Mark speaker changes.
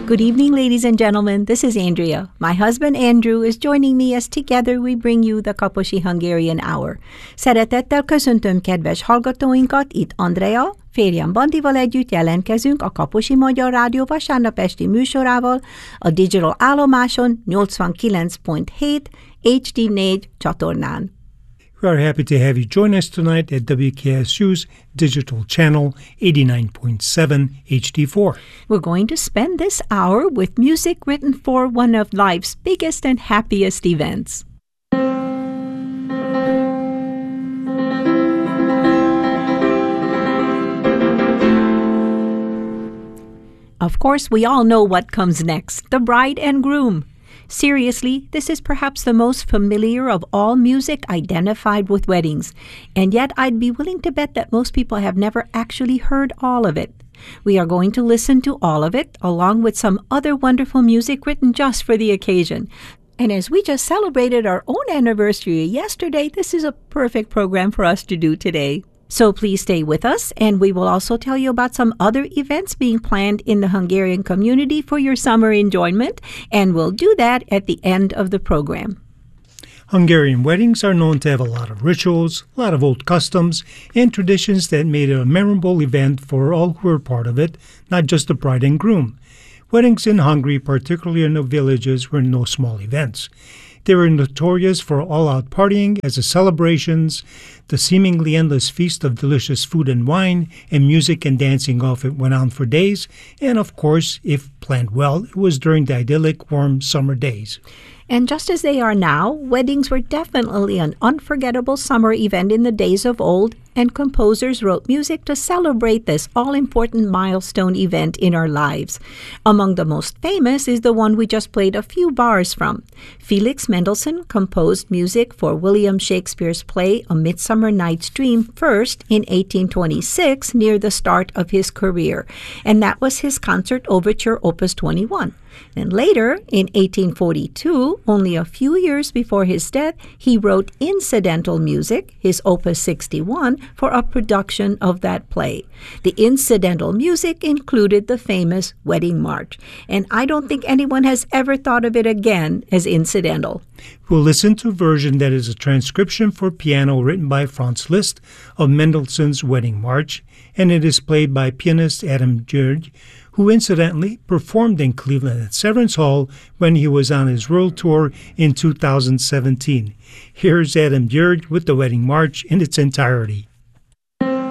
Speaker 1: Good evening, ladies and gentlemen. This is Andrea. My husband Andrew is joining me as together we bring you the Kaposi Hungarian Hour. Szeretettel köszöntöm kedves hallgatóinkat, itt Andrea, férjem Bandival együtt jelentkezünk a Kaposi Magyar Rádió vasárnap esti műsorával a digital állomáson 89.7 HD4 csatornán.
Speaker 2: We are happy to have you join us tonight at WKSU's digital channel 89.7 HD4.
Speaker 1: We're going to spend this hour with music written for one of life's biggest and happiest events. Of course, we all know what comes next, the bride and groom. Seriously, this is perhaps the most familiar of all music identified with weddings, and yet I'd be willing to bet that most people have never actually heard all of it. We are going to listen to all of it, along with some other wonderful music written just for the occasion. And as we just celebrated our own anniversary yesterday, this is a perfect program for us to do today. So please stay with us, and we will also tell you about some other events being planned in the Hungarian community for your summer enjoyment, and we'll do that at the end of the program.
Speaker 2: Hungarian weddings are known to have a lot of rituals, a lot of old customs, and traditions that made it a memorable event for all who were part of it, not just the bride and groom. Weddings in Hungary, particularly in the villages, were no small events. They were notorious for all-out partying as the celebrations, the seemingly endless feast of delicious food and wine, and music and dancing off it went on for days, and of course, if planned well, it was during the idyllic, warm summer days.
Speaker 1: And just as they are now, weddings were definitely an unforgettable summer event in the days of old, and composers wrote music to celebrate this all-important milestone event in our lives. Among the most famous is the one we just played a few bars from. Felix Mendelssohn composed music for William Shakespeare's play A Midsummer Night's Dream first in 1826, near the start of his career, and that was his concert overture Opus 21. Then later, in 1842, only a few years before his death, he wrote incidental music, his Opus 61, for a production of that play. The incidental music included the famous Wedding March, and I don't think anyone has ever thought of it again as incidental.
Speaker 2: We'll listen to a version that is a transcription for piano written by Franz Liszt of Mendelssohn's Wedding March, and it is played by pianist Adam György, who incidentally performed in Cleveland at Severance Hall when he was on his world tour in 2017. Here's Adam György with the Wedding March in its entirety.